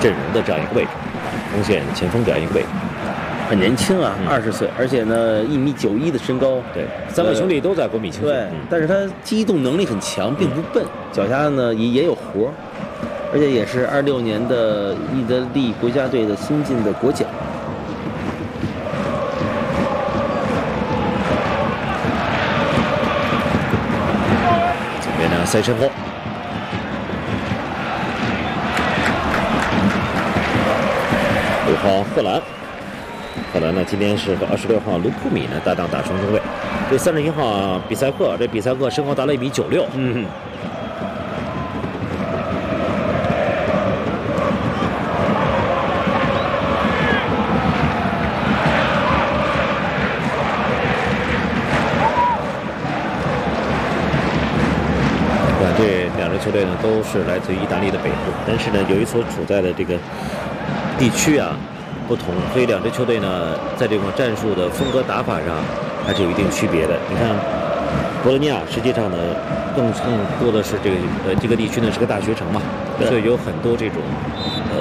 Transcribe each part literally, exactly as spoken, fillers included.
阵容的这样一个位置，锋线前锋这样一个位置。 很年轻啊，二十岁，而且呢一米九一的身高。 对，三位兄弟都在国米青训。 对，嗯、但是他机动能力很强，并不笨，脚下呢也也有活，而且也是二六年的意大利国家队的新晋的国脚。 这边呢塞身后。六号赫兰。赫兰呢，今天是和二十六号卢普米呢搭档打双中卫。这三十一号比塞克，这比塞克身高达了一米九六。 嗯。 管这两支球队呢都是来自于意大利的北部，但是呢，由于所处在的这个地区啊。不同，所以两支球队呢，在这种战术的风格打法上还是有一定区别的。你看，博洛尼亚实际上呢，更更多的是这个呃这个地区呢是个大学城嘛，所以有很多这种呃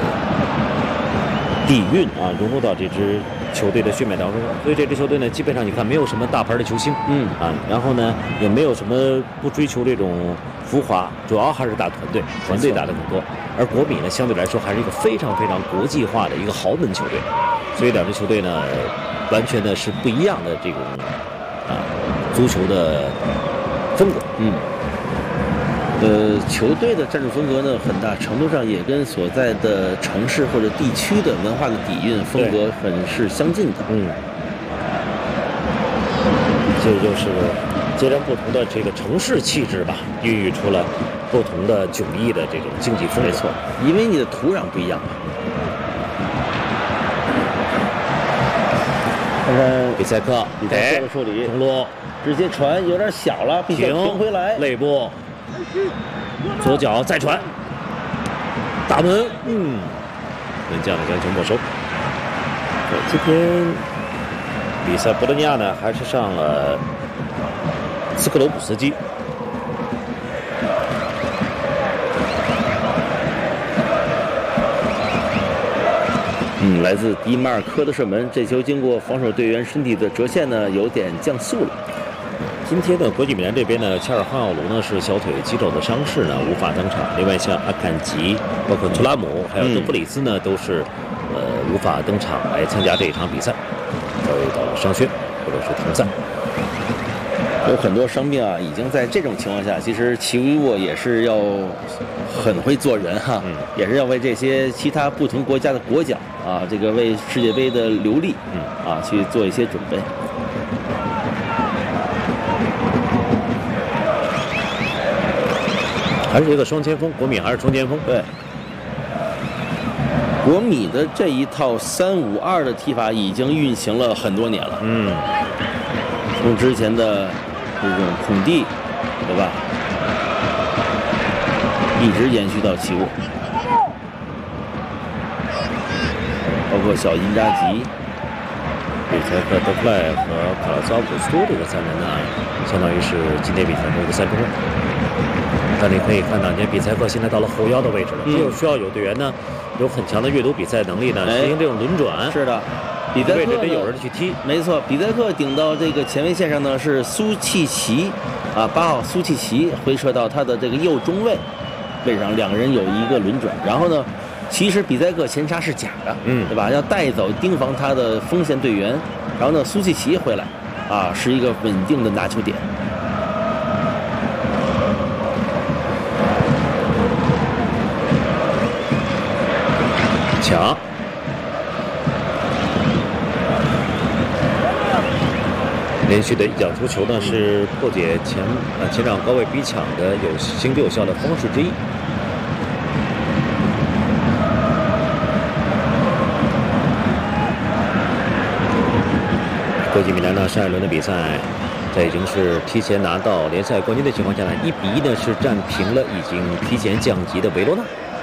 底蕴啊融入到这支球队的血脉当中。所以这支球队呢，基本上你看没有什么大牌的球星， 嗯啊，然后呢也没有什么不追求这种浮华，主要还是打团队，团队打得很多。而国米呢，相对来说还是一个非常非常国际化的一个豪门球队，所以两支球队呢，完全呢是不一样的这种啊足球的风格。 嗯，呃，球队的战术风格呢，很大程度上也跟所在的城市或者地区的文化的底蕴风格很是相近的。 嗯，这就是截然不同的这个城市气质吧，孕育出了不同的迥异的这种竞技风格。 没错，因为你的土壤不一样嘛。看看比塞克， 比塞克的处理， 中路直接传有点小了，必须要平回来。 肋部，左脚再传，大门，嗯，门将将球没收。对，今天比赛博洛尼亚呢还是上了斯克罗普斯基。 嗯，来自迪马尔科的射门，这球经过防守队员身体的折线呢，有点降速了。 今天的国际米兰这边呢，恰尔汗奥卢呢是小腿肌肉的伤势呢，无法登场。另外像阿坎吉、包括图拉姆还有德布里斯呢，嗯、都是呃无法登场来参加这一场比赛，遭遇到了伤缺或者是停赛。 有很多伤病啊，已经在这种情况下，其实齐维沃也是要很会做人哈，嗯、也是要为这些其他不同国家的国脚啊，这个为世界杯的流利，嗯啊去做一些准备。 还是一个双前锋，国米还是双前锋。 对，国米的这一套三五二的踢法已经运行了很多年了。 嗯， 从之前的这种孔蒂，对吧？一直延续到齐沃，包括小因扎吉、 比塞克、德弗赖和卡拉扎古斯多这个三人呢，相当于是今天比赛中一个三中卫。但你可以看到，你看比塞克现在到了后腰的位置了，只有需要有队员呢，有很强的阅读比赛能力呢，实行这种轮转。 是的，比塞克得有人去踢。 没错，比塞克顶到这个前卫线上呢是苏契奇，啊，八号苏契奇回撤到他的这个右中卫位上，两个人有一个轮转。然后呢，其实比塞克前插是假的，嗯，对吧？要带走盯防他的锋线队员，然后呢，苏契奇回来，啊，是一个稳定的拿球点。 抢，连续的一脚出球呢，是破解前呃前场高位逼抢的有行之有效的方式之一。国际米兰呢，上一轮的比赛，在已经是提前拿到联赛冠军的情况下呢，一比一呢是战平了已经提前降级的维罗纳。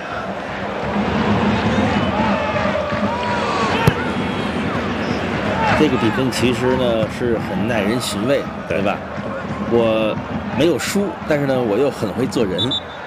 这个比分其实呢是很耐人寻味，对吧？我没有输，但是呢我又很会做人。